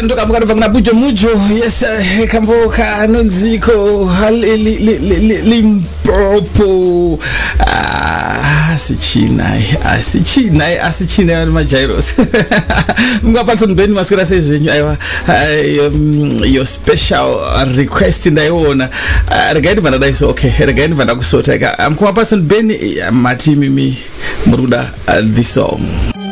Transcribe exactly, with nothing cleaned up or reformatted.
ndoka mukati na bujo mujo yes kamboka nonziko limpopo asichina asichina asichina majairos mungapatsa mbeni maswera sezenyu aiwa your special request ndaiona regaini vanda daiso okay regaini vanda kusota amkuwa person beni mati mimi muruda this song.